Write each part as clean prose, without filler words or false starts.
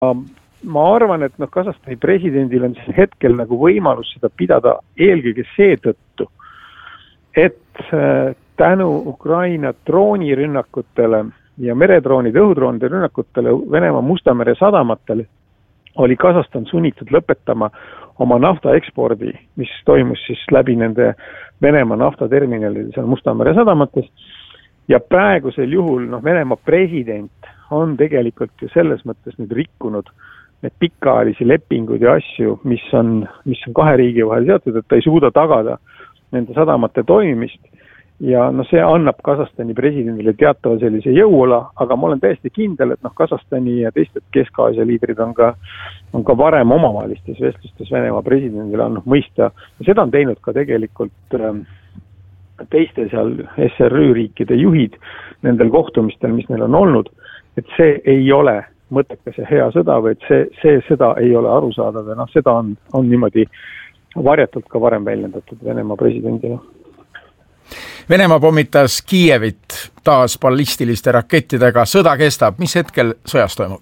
ma arvan, et Kasahstani presidendil on hetkel nagu võimalus seda pidada eelkõige seetõttu, et tänu Ukraina droonirünnakutele ja meredroonide, õhudroonide rünnakutele Venemaa Musta mere sadamatele oli Kasahstan sunnitud lõpetama oma nafta ekspordi, mis toimus siis läbi nende Venemaa naftaterminalide seal Musta mere sadamates. Ja praegusel juhul Venemaa president on tegelikult ju selles mõttes nüüd rikkunud need pikaajalisi lepingud ja asju, mis on kahe riigi vahel seotud, et ta ei suuda tagada nende sadamate toimimist. Ja see annab Kasahstani presidendile teatava sellise jõuola, aga ma olen täiesti kindel, et Kasahstani ja teised Kesk-Aasia liidrid on ka varem omavahelistes vestlustes Venemaa presidendile andnud mõista. Ja seda on teinud ka tegelikult teiste seal SRÜ riikide juhid nendel kohtumistel, mis neil on olnud, et see ei ole mõttekas ja hea sõda, või et see sõda ei ole arusaadav ja seda on niimoodi varjatult ka varem väljendatud Venemaa presidendile. Venemaa pommitas Kiievit taas ballistiliste rakettidega. Sõda kestab. Mis hetkel sõjas toimub?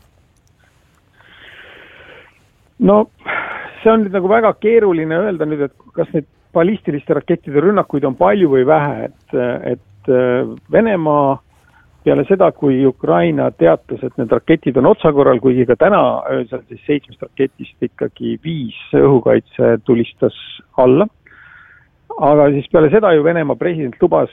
See on nüüd nagu väga keeruline öelda nüüd, et kas need ballistiliste rakettide rünnakuid on palju või vähe. Et Venemaa peale seda, kui Ukraina teatas, et need raketid on otsakorral, kuigi ka täna öösel siis 7 raketist ikkagi 5 õhukaitse tulistas alla. Aga siis peale seda ju Venemaa president lubas,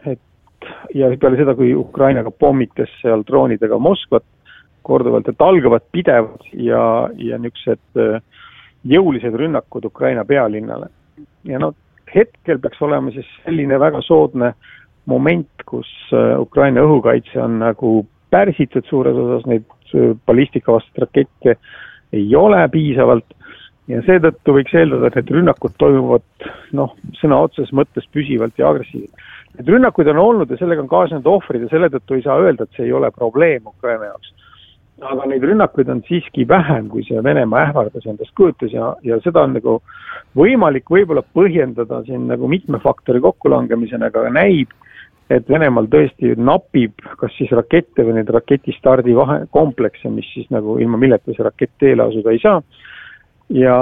ja peale seda, kui Ukraina ka pommitas seal droonidega Moskvat korduvalt, et algavad pidevad ja niisugused jõulised rünnakud Ukraina pealinnale. Ja hetkel peaks olema siis selline väga soodne moment, kus Ukraina õhukaitse on nagu pärsitud suures osas, neid ballistikavastast rakette ei ole piisavalt. Ja seetõttu võiks eeldada, et need rünnakud toimuvad sõna otseses mõttes püsivalt ja agressiivselt. Need rünnakud on olnud ja sellega on kaasnenud ohvrid ja selle tõttu ei saa öelda, et see ei ole probleem Ukraina jaoks. Aga neid rünnakuid on siiski vähem, kui see Venemaa ähvardas endast kujutas ja seda on nagu võimalik võib-olla põhjendada siin nagu mitme faktori kokkulangemisena, aga näib, et Venemaal tõesti napib kas siis rakette või need raketistardi komplekse, mis siis nagu ilma milleta see rakett teele asuda ei saa. Ja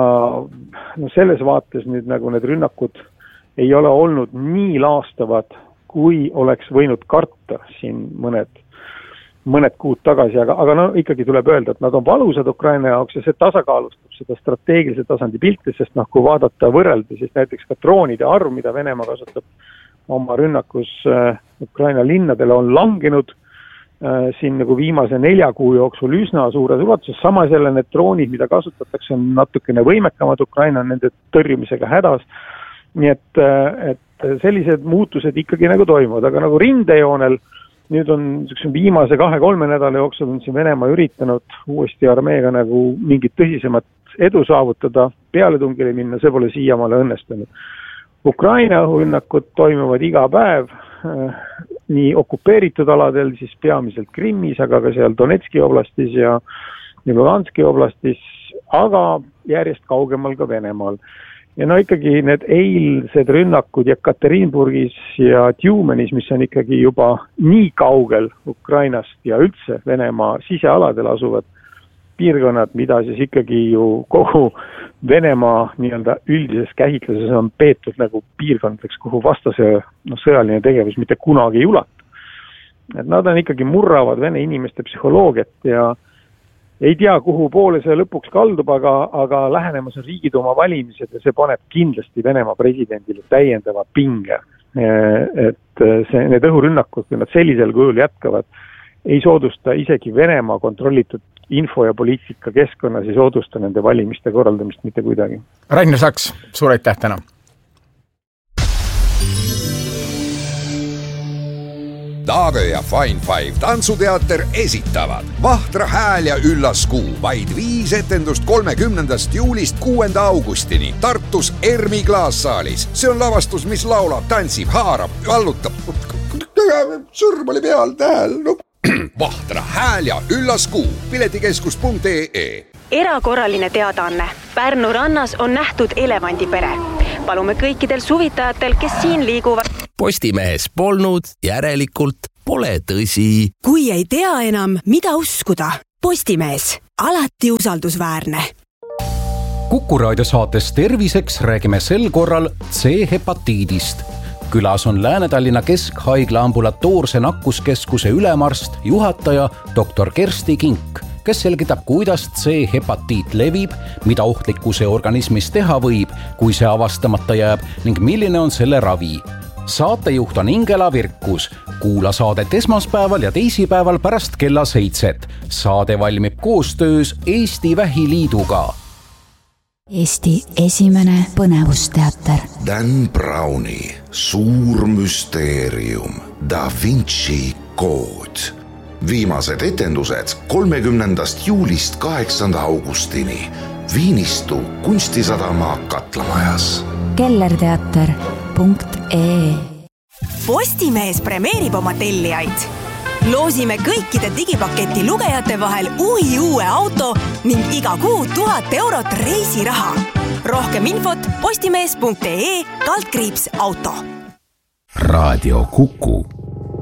selles vaates nüüd nagu need rünnakud ei ole olnud nii laastavad, kui oleks võinud karta siin mõned kuud tagasi, aga ikkagi tuleb öelda, et nad on valusad Ukraina jaoks ja see tasakaalustab seda strateegilise tasandi pilti, sest kui vaadata võrrelda, siis näiteks ka droonide arv, mida Venemaa kasutab oma rünnakus Ukraina linnadele, on langenud siin nagu viimase 4 kuu jooksul üsna suures ulatuses. Samas jälle need droonid, mida kasutatakse, on natukene võimekamad, Ukraina on nende tõrjumisega hädas. Nii et sellised muutused ikkagi nagu toimuvad, aga nagu rindejoonel nüüd on viimase 2-3 nädala jooksul on siin Venemaa üritanud uuesti armeega nagu mingit tõsisemat edu saavutada, pealetungile minna, see pole siiamaale õnnestunud. Ukraina õhurünnakud toimuvad iga päev nii okupeeritud aladel, siis peamiselt Krimmis, aga ka seal Donetski oblastis ja Luganski oblastis, aga järjest kaugemal ka Venemaal. Ja ikkagi need eilsed rünnakud Jekaterinburgis ja Tjumenis, mis on ikkagi juba nii kaugel Ukrainast ja üldse Venemaa sisealadel asuvad piirkonnad, mida siis ikkagi ju kogu Venemaa nii-öelda üldises käsitluses on peetud nagu piirkondadeks, kuhu vastase sõjaline tegevus mitte kunagi ei ulatu. Et nad on ikkagi murravad vene inimeste psühholoogiat ja ei tea, kuhu poole see lõpuks kaldub, aga lähenemas on Riigiduuma valimised ja see paneb kindlasti Venemaa presidendile täiendava pinge. Et need õhurünnakud, kui nad sellisel kujul jätkavad, ei soodusta isegi Venemaa kontrollitud info- ja poliitika keskkonnas, ei soodusta nende valimiste korraldamist mitte kuidagi. Rainer Saks, suur aitäh täna! Taagö ja Fine Five tantsuteater esitavad Vahtra hääl ja üllas kuu. Vaid 5 etendust 30. juulist 6. augustini Tartus Ermi klaassaalis. See on lavastus, mis laulab, tantsib, haarab, vallutab. Sõrm oli peal tähel. Vahtra hääl ja üllas kuu. Piletikeskus.ee. Erakorraline teadaanne. Pärnu rannas on nähtud elevandipere. Palume kõikidel suvitajatel, kes siin liiguvad. Postimehes polnud, järelikult pole tõsi. Kui ei tea enam, mida uskuda, Postimees, alati usaldusväärne. Kuku raadio saates Terviseks räägime sel korral C-hepatiidist. Külas on Lääne-Tallinna Keskhaigla ambulatoorse nakkuskeskuse ülemarst, juhataja dr Kersti Kink, kes selgitab, kuidas C-hepatiit levib, mida ohtlikku see organismis teha võib, kui see avastamata jääb ning milline on selle ravi. Saatejuht on Ingela Virkus. Kuula saadet esmaspäeval ja teisipäeval pärast kella 7. Saade valmib koostöös Eesti Vähiliiduga. Eesti esimene põnevusteater. Dan Browni suur müsteerium, Da Vinci kood. Viimased etendused 30. juulist 8. augustini Viinistu kunstisadama Katlamajas. kellerteater.ee. Postimees premeerib oma tellijaid. Loosime kõikide digipaketi lugejate vahel uue auto ning iga kuu 1000 eurot reisiraha. Rohkem infot postimees.ee/auto. Raadio Kuku.